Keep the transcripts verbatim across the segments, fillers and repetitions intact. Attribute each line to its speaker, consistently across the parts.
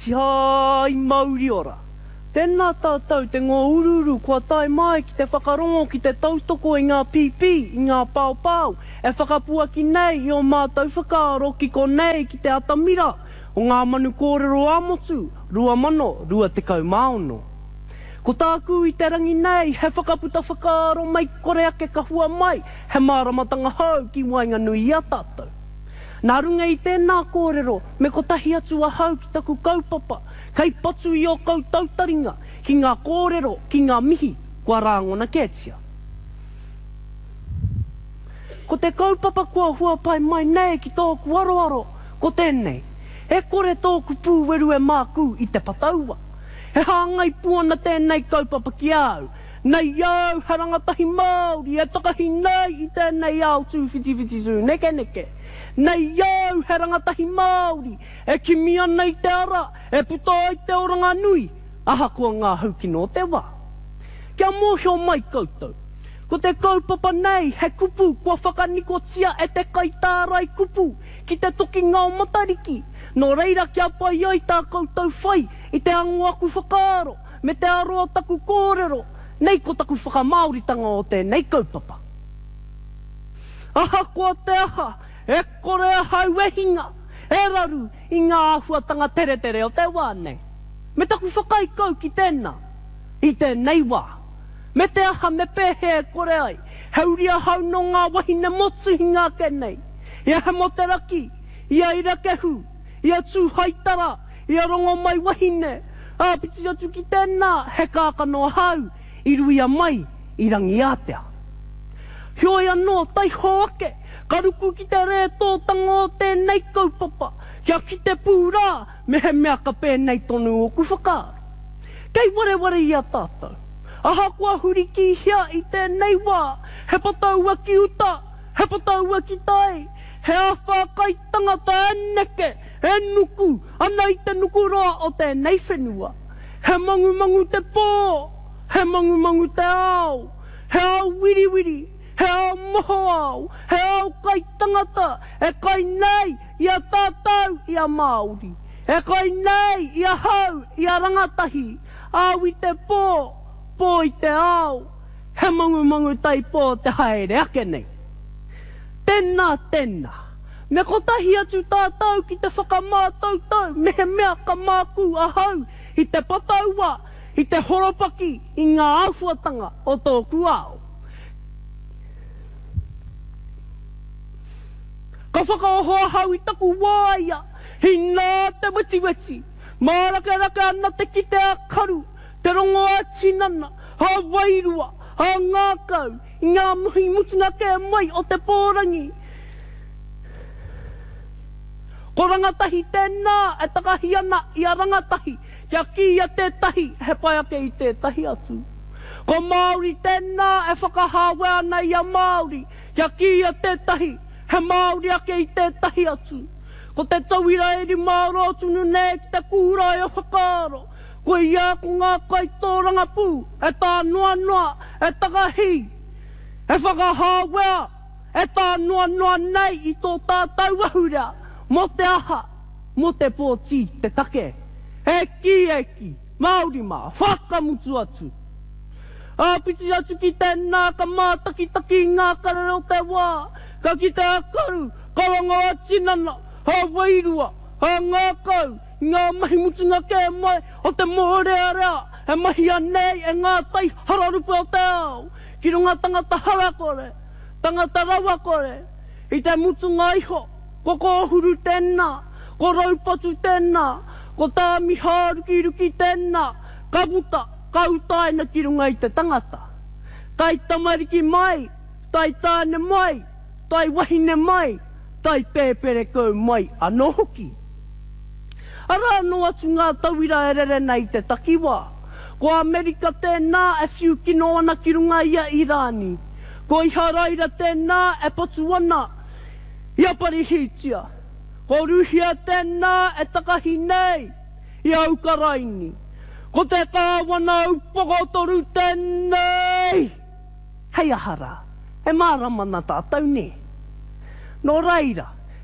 Speaker 1: hai mauri ora. Tēnā tātou te ngō ururu kua tai mai ki te whakarongo ki te tautoko i ngā pipi, i ngā pāupāu. E whakapua ki nei i o mātou whakaaro ki ko nei ki te atamira o ngā manu kōrero amotu, rua mano, rua tekau maono. Ko tāku i te rangi nei, he whakaputa whakaaro mai kore ake ka hua mai, he māramatanga hau ki wainga nui a tātou. Nā runga i tēnā kōrero, me ko tahi atu a hau ki taku kaupapa, kei patu i o kau tautaringa, ki ngā kōrero, ki ngā mihi, kua rāngona kētia. Ko te kaupapa kua hua pai mai nei ki tōku aroaro, ko tēnei, e kore tōku pūweru e māku i te pataua. He hāngai puana tēnei kaupapa ki au, nei au he rangatahi Māori, e takahi nei i tēnei au tūwhiti-whiti tū neke neke. Nei au he rangatahi Māori, e kimia nei te ara, e puta ai te oranga nui, aha kua ngā hauki no te wā. Kia mōhio mai koutou, ko te kaupapa nei he kupu kua whakanikotia e te kaitārai kupu, ki te toki ngao matariki, no reira kia pai ai tā koutou whai, i te ango aku whakaaro, me te aroa taku kōrero, nei ko taku whakamauritanga o tēnei kaupapa. Aha kua te aha, e kore hau e hinga, e raru i ngā ahuatanga tere tere o te wānei. Me taku whakaikau ki tēnā, i tēnei wā. Me te aha me pēhe e kore ai, hauria hau no ngā wahine motu hi ngā kenei. Ia he moteraki, ia irakehu, ia tūhaitara, ia rongo mai wahine, a piti atu ki tēnā, he kākanoa hau, i ruia mai, i rangi ātea. Hioi anō, tai hoake, karuku ki te re tōtanga o tēnei kaupapa, kia ki te pūrā, me he mea ka pēnei tonu o ku whakaaro. Kei ware ware i a tātou, aha kua huri ki hia i tēnei wā, he pataua ki uta, he pataua ki tai, he awha kai tangata e neke, e nuku, ana i te nuku roa o tēnei whenua. He mangu mangu te pō, he mangu mangu te ao, he ao wiri wiri, he ao moho ao, he ao kai tangata, e kai nei i a tātou i a Māori, e kai nei i a hau i a rangatahi, au i te pō, pō i te ao, he mangu mangu tai pō te haere ake nei. Tēnā, tēnā, me kotahi atu tātou ki te whakamātautau, me he mea ka māku a hau, i te pataua, i te horopaki, i ngā aufuatanga o tōku ao. Ka whakaohoa hau i taku wāia, hi nā te weti weti, mārake rake ana te ki te akaru, te rongo a tinana, ha wairua, ha ngākau, i ngā muhi mutuna ke mai o te pōrangi. Ko rangatahi tēnā e takahi ana i a rangatahi, kia ki a tētahi, he pai ake i tētahi atu. Ko Māori tēnā e whakahāwe ana i a Māori, kia ki a tētahi, he Māori ake i tētahi atu. Ko te tauira eri Māoro tunu nei ki te kūrai o whakaaro, ko ia ko ngā kaitōranga pū, e tā noa noa, e takahi, e whakahāwe, e tā noa noa nei i tō tātou ahura, mo te aha, mo te pōti, te take. E ki e ki, Māori mā, whakamutu atu. A piti atu ki tēnā ka mātaki-taki ngā karero te wā, ka ki te akaru, ka wanga a tinana, ha wairua, ha ngākau, ngā mahi mutunga ke mai, o te mōrearea, e mahi anei, e ngā tai hararupu o te ao, ki runga tangata hara kore, tangata rawa kore, i te mutunga iho, ko kōhuru tēnā, ko raupatu tēnā, ko tāmi hāruki-ruki tēnā, ka puta, ka utaina ki runga i te tangata. Tai tamariki mai, tai tāne mai, tai wahine mai, tai pēpere kau mai anō hoki. Ara anō atu ngā tauira e rere nei te takiwā. Ko Amerika tēnā e whiu kino ana ki runga i a Irani. Ko Iharaira tēnā e patu ana, i a Parihitia. Ko Ruhia tēnā e takahi nei, i a Ukaraini. Ko te kāwana upokotoru tēnei. Hei ahara, e māramana tātou ne. Nō reira,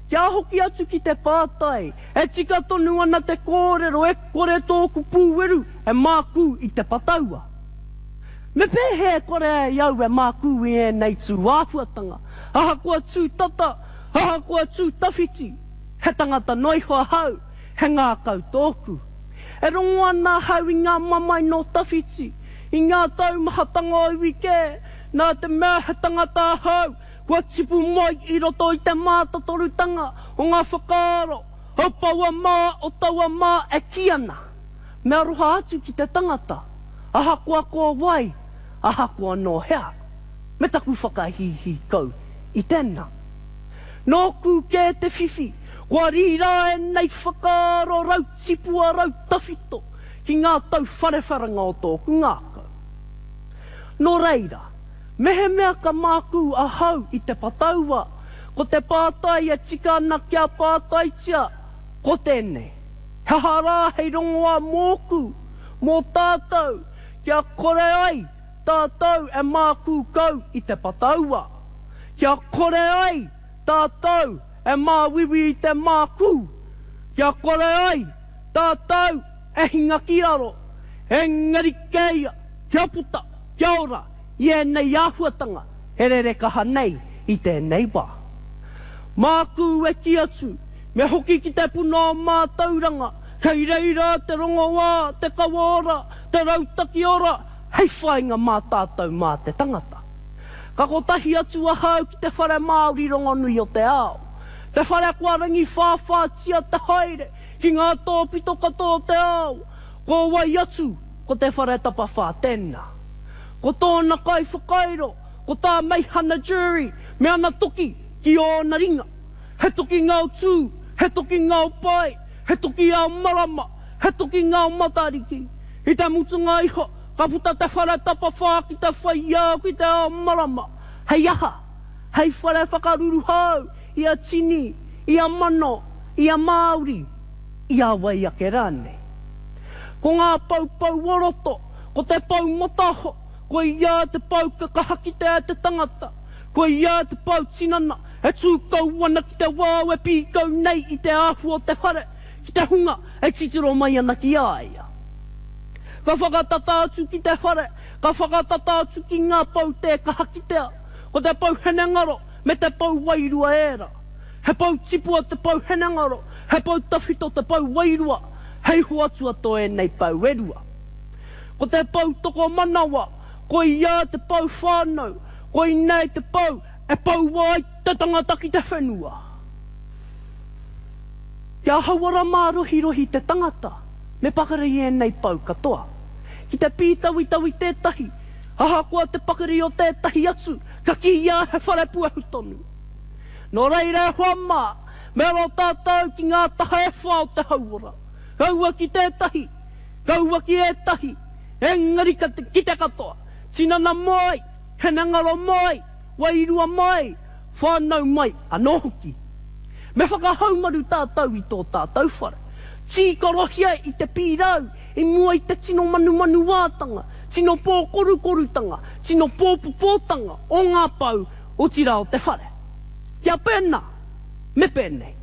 Speaker 1: Kia hoki atu ki te pātai, e tika tonu ana te kōrero, e kore tōku pūweru, e māku i te pataua. Me pēhe kore e iau e māku i e nei tū āhuatanga, aha kua tū tata, aha kua tū tawhiti, he tangata noihoa hau, he ngā kau tōku. E rongo ana hau i ngā mamai no tawhiti, i ngā taumahatanga o wike, nā te mea he tangata hau, kua tipu mai i roto i te mātatorutanga o ngā whakaaro, o paua mā, o taua mā e ki ana. Mea roha atu ki te tangata, aha kua kua wai, aha kua no hea. Me taku whakahihi kau i tēnā. Nō ku kē te whiwhi, kua rira e nei whakaaro rau tipua rau tawhito, ki ngā tau wharewharanga o tōku ngākau. Nō reira, mehe mea ka māku a hau i te pataua, ko te pātai e tika ana kia pātai tia, ko tēnei. He hara hei rongoa mōku, mō tātou, kia kore ai, tātou e māku kau i te pataua. Kia kore ai, tātou e māwiwi i te māku. Kia kore ai, tātou e hinga ki aro, e ngari keia, kia puta, kia ora, i e nei āhuatanga, e re re kaha nei i tēnei wā. Māku e ki atu, me hoki ki te puna o mātauranga, kei reira te rongo wā, te kawora, te rautaki ora, hei whainga mā tātou mā te tangata. Ka kotahi atu a hau ki te whare Māori rongonui o te ao. Te whare kuarangi whāwhātia te haere, ki ngā tōpito katoa te ao. Ko wai atu, ko te whare tapa whā tēnā. Ko tōna kai whakairo, ko tā meihana jury, me ana toki ki ōna ringa. He toki ngau tū, he toki ngau pai, he toki au marama, he toki ngau matariki. I te mutunga iho, ka puta te whare tapa whā ki te whai au ki te au marama. Hei aha, hei whare whakaruru hau, i a tini, i a mano, i a Māori, i a wai ake rāne. Ko ngā pau pau woroto, ko te pau motaho, ko ia te pau kakahaki te a te tangata, ko ia te pau tinana, e tūkau wana ki te wāu e pīkau nei i te āhu o te whare, ki te hunga e titiro mai ana ki aia. Ka whakatata atu ki te whare, ka whakatata atu ki ngā pau te kahaki tea, ko te pau henengaro me te pau wairua era. He pau tipua te pau henengaro, he pau tawhito te pau wairua, hei huatua to e nei pau erua. Ko te pau toko manawa, ko ia te pau whānau, ko i nei te pau, e pau wai te tangata ki te whenua. Kia hauara mā rohi rohi te tangata, me pakara i e nei pau katoa. Ki te pītawi tawi tētahi, aha kua te pakari o tētahi atu, ka ki ia he whare puahu tonu. Nō reire hoa mā, me ro tātou ki ngā taha e whao te hauara. Kaua ki tētahi, kaua ki e tahi, engari ka te, ki te katoa. Tinana mai, henangaro mai, wairua mai, whānau mai, anō hoki. Me whakahaumaru tātou i tō tātou whare. Tīkorohia i te pīrau, i mua i te tino manu manu wātanga, tino pō koru korutanga, tino pō pupōtanga, o ngā pau o tira o te whare. Kia pēnā, me pēnei.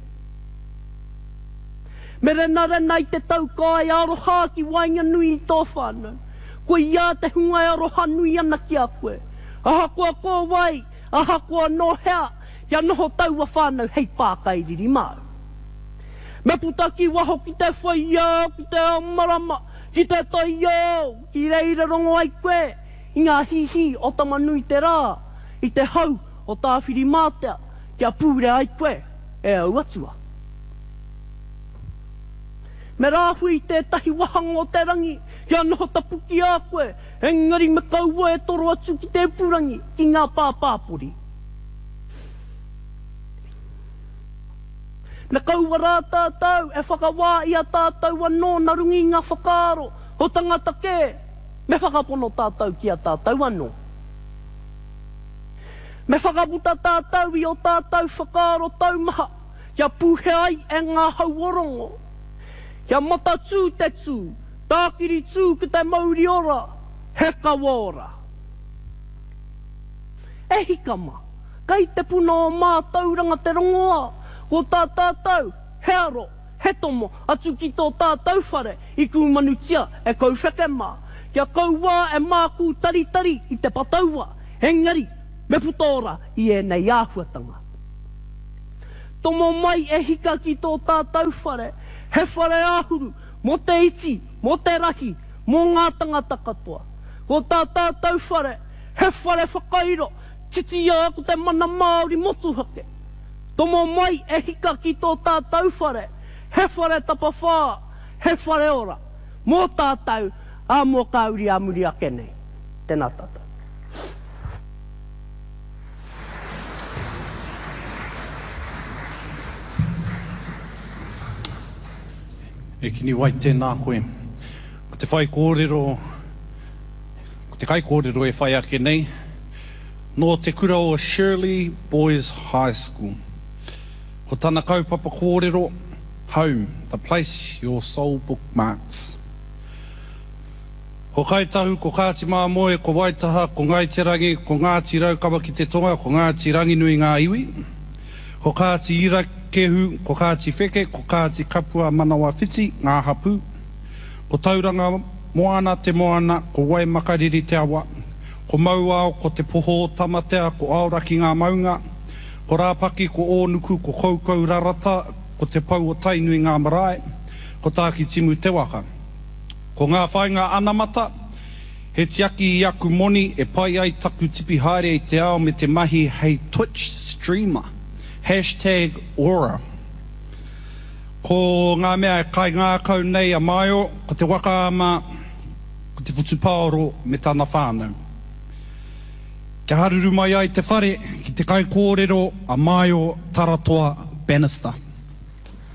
Speaker 1: Me rena rena i te tau kai aroha ki wainga nui i tō whānau. Ko ia te hunga e aroha nui ana ki a koe. Aha kua kō wai, aha kua no hea, kia noho taua whānau hei pākairiri mau. Me puta ki waho ki te whai au, ki te ao marama, ki te tai au, ki reira rongo ai koe, i ngā hihi o tamanui te rā, i te hau o tāwhiri mātea, kia pūre ai koe, e au atua. Me rāhui te tahi wahanga o te rangi, kia noho tapuki a koe, engari me kaua e toro atu ki te purangi, ki ngā pāpāpori. Me kaua rā tātou, e whakawā i a tātou anō na rungi ngā whakaaro, o tangata kē, me whakapono tātou ki a tātou anō. Me whakaputa tātou i o tātou whakaaro taumaha, kia puhe ai e ngā hauorongo. Kia mata tū te tū, tākiri tū ki te mauri ora, he kawora. E hikama, kai te puna o mā tauranga te rongoa, ko tā tātou, he aro, he tomo, atu ki tō tātou whare, i ku manutia e kou whekemā. Kia kou wā e māku tari tari i te pataua, engari, me putora i e nei āhuatanga. Tomo mai e hika ki tō tātou whare, he whare āhuru, mo te iti, mo te rahi, mo ngā tangata katoa. Ko tā tātou whare, he whare whakairo, titi a ko te mana Māori motuhake. Tomo mai e hika ki tō tātou whare, he whare tapawhā, he whare ora, mō tātou, a mō kauri a muri ake nei. Tēnā tātou.
Speaker 2: E kini wai tēnā koe. Ko te whai kōrero, ko te kai kōrero e whai ake nei, no te kura o Shirley Boys High School. Ko tana kaupapa kōrero, home, the place your soul bookmarks. Ko kaitahu, ko kāti mā moe, ko waitaha, ko ngaitirangi, ko ngāti raukawa ki te tonga, ko ngāti rangi nui ngā iwi. Ko kāti ira kehu, ko kāti wheke, ko kāti kapua manawa whiti, ngā hapu. Ko tauranga moana te moana, ko wai makariri te awa. Ko mauao, ko te poho tamatea, ko auraki ngā maunga. Ko rāpaki, ko ōnuku, ko kaukau rarata, ko te pau o tainui ngā marae. Ko tāki timu te waka. Ko ngā whainga anamata, he tiaki i aku moni e pai ai taku tipi haere i te ao me te mahi hei Twitch streamer. Hashtag Aura. Ko ngā mea e kai ngā kau nei a maio, ko te waka ama, ko te whutupāoro me tāna whānau. Kia haruru mai ai te whare, ki te kai kōrero a maio taratoa Bannister.